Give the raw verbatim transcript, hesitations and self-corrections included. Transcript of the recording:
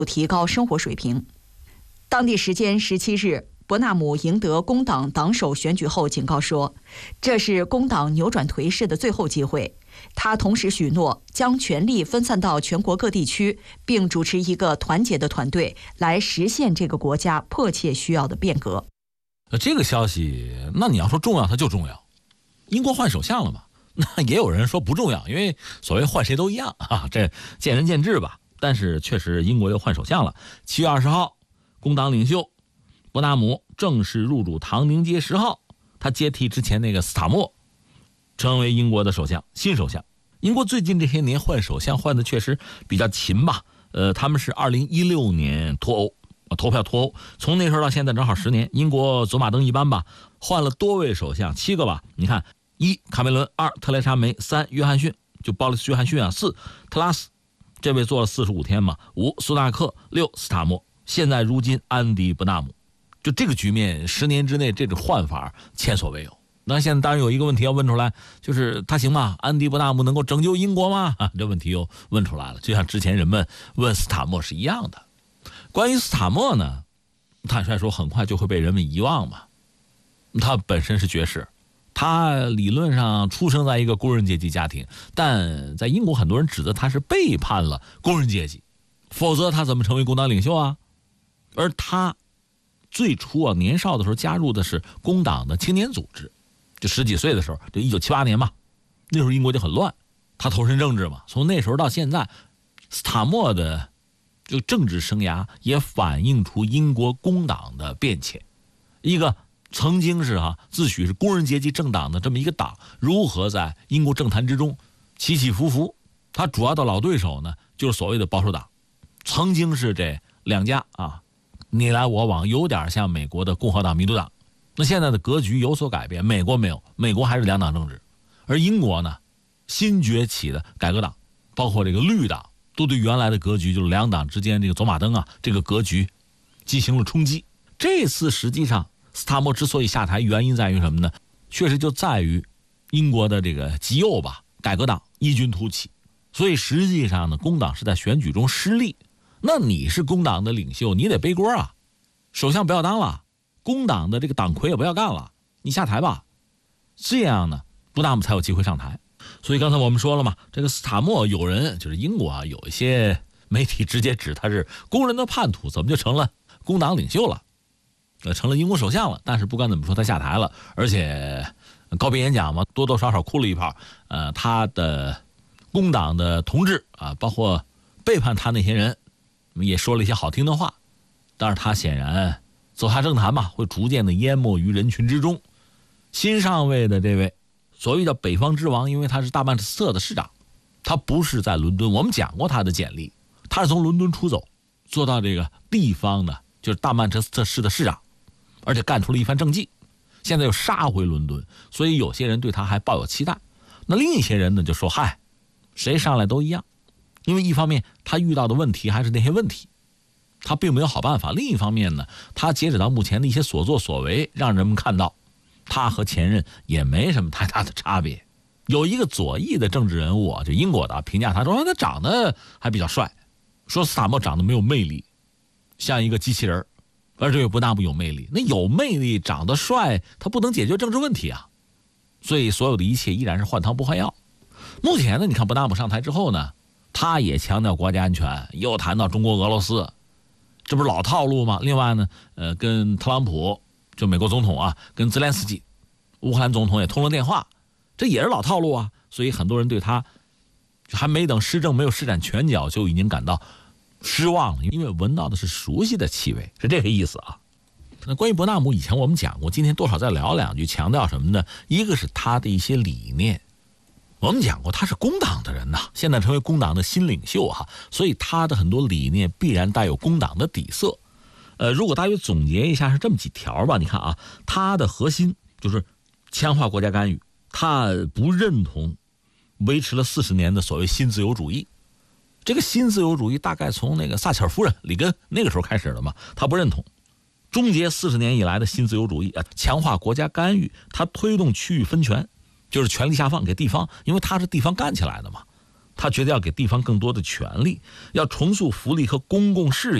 提高生活水平。当地时间十七日，伯纳姆赢得工党党首选举后警告说，这是工党扭转颓势的最后机会。他同时许诺将权力分散到全国各地区，并主持一个团结的团队，来实现这个国家迫切需要的变革。 这个消息，那你要说重要，它就重要。英国换首相了嘛？那也有人说不重要，因为所谓换谁都一样啊，这见仁见智吧。但是确实，英国又换首相了。七月二十号，工党领袖伯纳姆正式入主唐宁街十号，他接替之前那个斯塔默，成为英国的首相，新首相。英国最近这些年换首相换的确实比较勤吧。呃，他们是二零一六年脱欧，投票脱欧，从那时候到现在正好十年。英国走马灯一般吧，换了多位首相，七个吧。你看，一卡梅伦，二特蕾莎梅，三约翰逊，就鲍里斯约翰逊啊，四特拉斯，这位做了四十五天嘛，五苏纳克，六斯塔默，现在如今安迪伯纳姆。就这个局面，十年之内这种换法前所未有。那现在当然有一个问题要问出来，就是他行吗？安迪伯纳姆能够拯救英国吗？啊，这问题又问出来了，就像之前人们问斯塔默是一样的。关于斯塔默呢，坦率说很快就会被人们遗忘嘛。他本身是爵士，他理论上出生在一个工人阶级家庭，但在英国很多人指责他是背叛了工人阶级，否则他怎么成为工党领袖啊？而他最初啊，年少的时候加入的是工党的青年组织，就十几岁的时候，就一九七八年嘛，那时候英国就很乱，他投身政治嘛。从那时候到现在，斯塔默的就政治生涯也反映出英国工党的变迁。一个曾经是啊自诩是工人阶级政党的这么一个党，如何在英国政坛之中起起伏伏？他主要的老对手呢，就是所谓的保守党，曾经是这两家啊。你来我往，有点像美国的共和党、民主党。那现在的格局有所改变，美国没有，美国还是两党政治。而英国呢，新崛起的改革党，包括这个绿党，都对原来的格局，就是两党之间这个走马灯啊，这个格局进行了冲击。这次实际上，斯塔默之所以下台，原因在于什么呢？确实就在于英国的这个极右吧，改革党异军突起。所以实际上呢，工党是在选举中失利。那你是工党的领袖，你得背锅啊！首相不要当了，工党的这个党魁也不要干了，你下台吧。这样呢，伯纳姆才有机会上台。所以刚才我们说了嘛，这个斯塔默有人就是英国啊，有一些媒体直接指他是工人的叛徒，怎么就成了工党领袖了？呃，成了英国首相了。但是不管怎么说，他下台了，而且告别演讲嘛，多多少少哭了一泡。呃，他的工党的同志啊，包括背叛他那些人，也说了一些好听的话，但是他显然走下政坛嘛，会逐渐的淹没于人群之中。新上位的这位所谓叫北方之王，因为他是大曼彻斯特的市长，他不是在伦敦，我们讲过他的简历，他是从伦敦出走，做到这个地方的，就是大曼彻斯特市的市长，而且干出了一番政绩，现在又杀回伦敦，所以有些人对他还抱有期待。那另一些人呢，就说嗨，谁上来都一样。因为一方面他遇到的问题还是那些问题，他并没有好办法。另一方面呢，他截止到目前的一些所作所为，让人们看到他和前任也没什么太大的差别。有一个左翼的政治人物啊，就英国的评价他说他长得还比较帅，说斯塔默长得没有魅力，像一个机器人，而这位伯纳姆有魅力。那有魅力长得帅，他不能解决政治问题啊。所以所有的一切依然是换汤不换药。目前呢，你看伯纳姆上台之后呢，他也强调国家安全，又谈到中国俄罗斯，这不是老套路吗？另外呢，呃，跟特朗普就美国总统啊，跟泽连斯基乌克兰总统也通了电话，这也是老套路啊。所以很多人对他还没等施政没有施展拳脚，就已经感到失望了，因为闻到的是熟悉的气味，是这个意思啊。那关于伯纳姆，以前我们讲过，今天多少再聊两句，强调什么呢？一个是他的一些理念。我们讲过他是工党的人呐，现在成为工党的新领袖哈，所以他的很多理念必然带有工党的底色。呃，如果大约总结一下是这么几条吧，你看啊，他的核心就是强化国家干预，他不认同维持了四十年的所谓新自由主义。这个新自由主义大概从那个撒切尔夫人里根那个时候开始的嘛，他不认同。终结四十年以来的新自由主义啊，强化国家干预，他推动区域分权。就是权力下放给地方，因为他是地方干起来的嘛， 他觉得要给地方更多的权利，要重塑福利和公共事业。